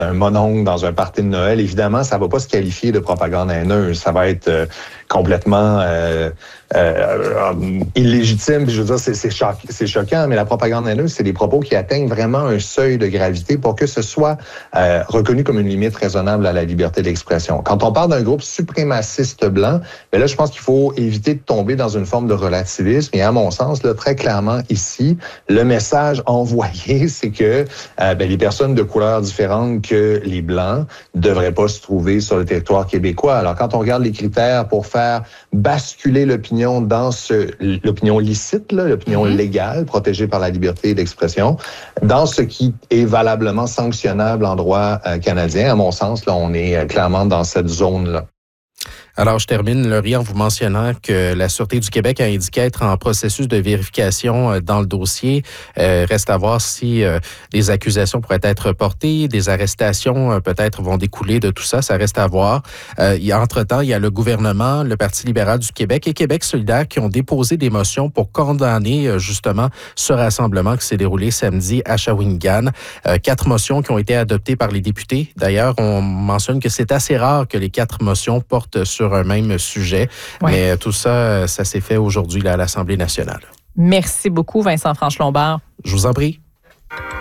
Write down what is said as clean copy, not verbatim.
un mononcle dans un party de Noël, évidemment, ça va pas se qualifier de propagande haineuse. Ça va être complètement illégitime. Puis je veux dire, c'est choquant, mais la propagande haineuse, c'est des propos qui atteignent vraiment un seuil de gravité pour que ce soit reconnu comme une limite raisonnable à la liberté d'expression. Quand on parle d'un groupe suprémaciste blanc, bien là, je pense qu'il faut éviter de tomber dans une forme de relativisme. Et à mon sens, là, très clairement ici, le message envoyé, c'est que les personnes de couleurs différentes que les Blancs devraient pas se trouver sur le territoire québécois. Alors, quand on regarde les critères pour faire basculer l'opinion dans l'opinion licite, là, l'opinion légale, protégée par la liberté d'expression, dans ce qui est valablement sanctionnable en droit canadien, à mon sens, là, on est clairement dans cette zone-là. Alors, je termine, Laurie, en vous mentionnant que la Sûreté du Québec a indiqué être en processus de vérification dans le dossier. Reste à voir si des accusations pourraient être portées, des arrestations peut-être vont découler de tout ça. Ça reste à voir. Entre-temps, il y a le gouvernement, le Parti libéral du Québec et Québec solidaire qui ont déposé des motions pour condamner justement ce rassemblement qui s'est déroulé samedi à Shawinigan. 4 motions qui ont été adoptées par les députés. D'ailleurs, on mentionne que c'est assez rare que les 4 motions portent sur un même sujet. Ouais. Mais tout ça, ça s'est fait aujourd'hui là, à l'Assemblée nationale. Merci beaucoup, Vincent Franche-Lombard. Je vous en prie.